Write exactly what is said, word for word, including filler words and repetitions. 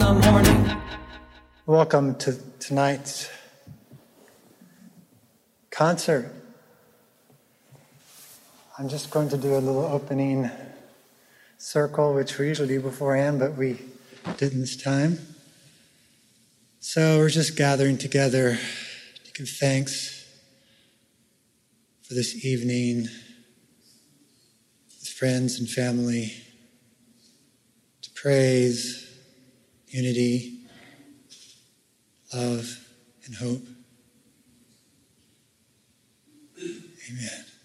the morning. Welcome to tonight's concert. I'm just going to do a little opening circle, which we usually do beforehand, but we didn't this time. So we're just gathering together to give thanks for this evening with friends and family, to praise, unity, love, and hope. Amen.